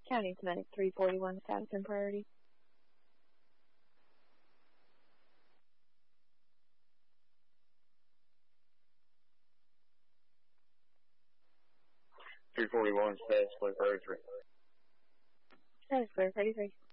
County Medic 341, status and priority. Status clear, 33. Status clear, 33.